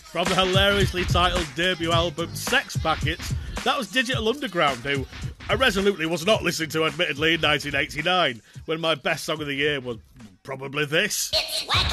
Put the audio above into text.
From the hilariously titled debut album Sex Packets, that was Digital Underground, who I resolutely was not listening to, admittedly, in 1989, when my best song of the year was probably this. It's wacky.